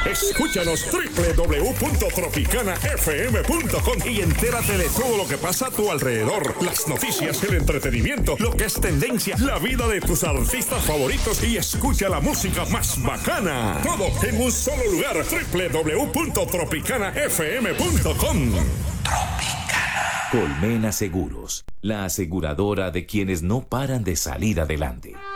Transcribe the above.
Escúchanos www.tropicanafm.com y entérate de todo lo que pasa a tu alrededor. Las noticias, el entretenimiento, lo que es tendencia, la vida de tus artistas favoritos y escucha la música más bacana. Todo en un solo lugar. www.tropicanafm.com. Colmena Seguros, la aseguradora de quienes no paran de salir adelante.